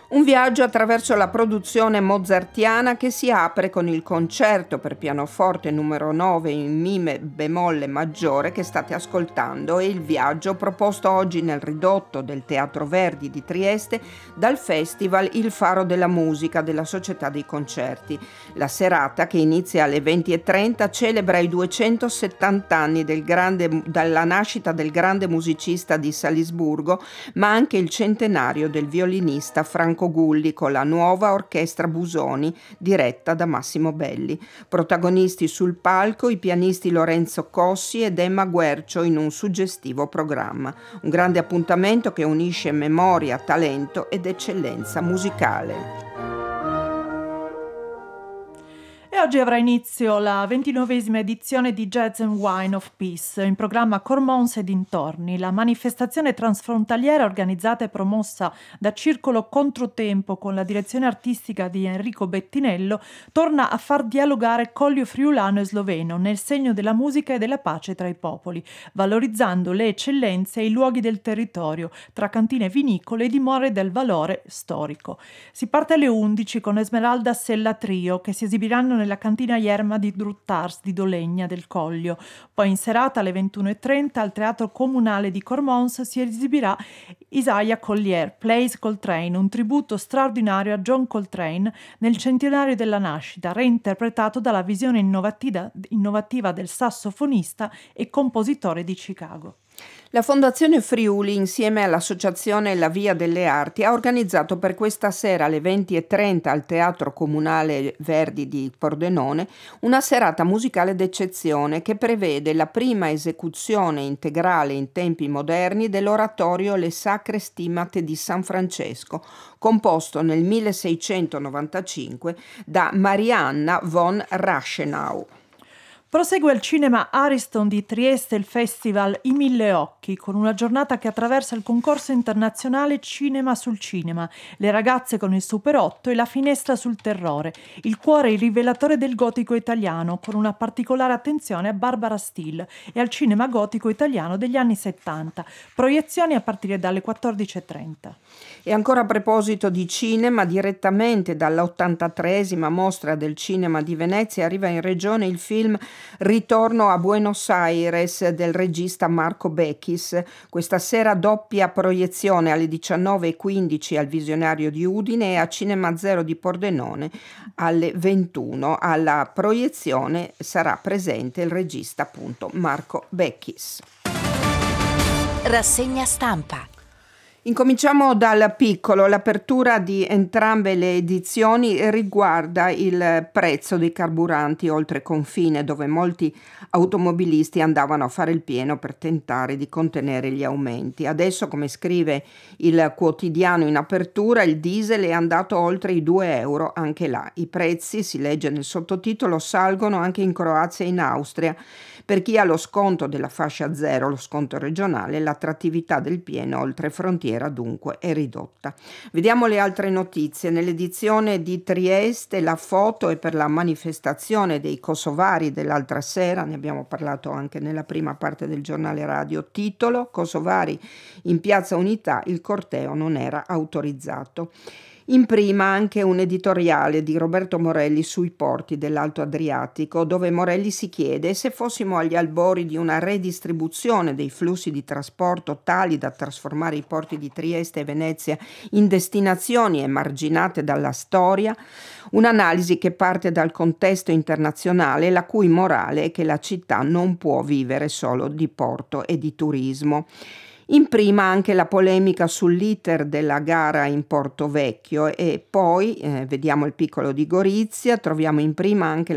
Un viaggio attraverso la produzione mozartiana che si apre con il concerto per pianoforte numero 9 in mi bemolle maggiore che state ascoltando, e il viaggio proposto oggi nel ridotto del Teatro Verdi di Trieste dal Festival Il Faro della Musica della Società dei Concerti. La serata, che inizia alle 20:30, celebra i 270 anni dalla nascita del grande musicista di Salisburgo, ma anche il centenario del violinista Franco Gulli, con la nuova orchestra Busoni diretta da Massimo Belli. Protagonisti sul palco i pianisti Lorenzo Cossi ed Emma Guercio in un suggestivo programma. Un grande appuntamento che unisce memoria, talento ed eccellenza musicale. E oggi avrà inizio la 29esima edizione di Jazz and Wine of Peace, in programma Cormons e dintorni. La manifestazione transfrontaliera organizzata e promossa da Circolo Controtempo con la direzione artistica di Enrico Bettinello torna a far dialogare Collio friulano e sloveno nel segno della musica e della pace tra i popoli, valorizzando le eccellenze e i luoghi del territorio, tra cantine vinicole e dimore del valore storico. Si parte alle 11 con Esmeralda Sella Trio, che si esibiranno nella cantina Ierma di Druttars di Dolegna del Coglio. Poi in serata alle 21:30 al Teatro Comunale di Cormons si esibirà Isaiah Collier, Plays Coltrane, un tributo straordinario a John Coltrane nel centenario della nascita, reinterpretato dalla visione innovativa del sassofonista e compositore di Chicago. La Fondazione Friuli, insieme all'Associazione La Via delle Arti, ha organizzato per questa sera alle 20:30 al Teatro Comunale Verdi di Pordenone una serata musicale d'eccezione che prevede la prima esecuzione integrale in tempi moderni dell'oratorio Le Sacre Stimate di San Francesco, composto nel 1695 da Marianna von Raschenau. Prosegue al cinema Ariston di Trieste il festival I Mille Occhi, con una giornata che attraversa il concorso internazionale Cinema sul Cinema, le ragazze con il Super 8 e la finestra sul terrore, il cuore il rivelatore del gotico italiano, con una particolare attenzione a Barbara Steele e al cinema gotico italiano degli anni 70, proiezioni a partire dalle 14:30. E ancora a proposito di cinema, direttamente dall'83esima mostra del cinema di Venezia arriva in regione il film Ritorno a Buenos Aires del regista Marco Bechis. Questa sera doppia proiezione alle 19:15 al Visionario di Udine e a Cinema Zero di Pordenone alle 21. Alla proiezione sarà presente il regista appunto Marco Bechis. Rassegna stampa. Incominciamo dal piccolo. L'apertura di entrambe le edizioni riguarda il prezzo dei carburanti oltre confine, dove molti automobilisti andavano a fare il pieno per tentare di contenere gli aumenti. Adesso, come scrive il quotidiano in apertura, il diesel è andato oltre i 2 euro anche là. I prezzi, si legge nel sottotitolo, salgono anche in Croazia e in Austria. Per chi ha lo sconto della fascia zero, lo sconto regionale, l'attrattività del pieno oltre frontiera dunque è ridotta. Vediamo le altre notizie. Nell'edizione di Trieste la foto è per la manifestazione dei kosovari dell'altra sera, ne abbiamo parlato anche nella prima parte del giornale radio. Titolo: Kosovari in Piazza Unità, il corteo non era autorizzato. In prima anche un editoriale di Roberto Morelli sui porti dell'Alto Adriatico, dove Morelli si chiede: se fossimo agli albori di una redistribuzione dei flussi di trasporto tali da trasformare i porti di Trieste e Venezia in destinazioni emarginate dalla storia, un'analisi che parte dal contesto internazionale, la cui morale è che la città non può vivere solo di porto e di turismo. In prima anche la polemica sull'iter della gara in Porto Vecchio, e poi vediamo il piccolo di Gorizia, troviamo in prima anche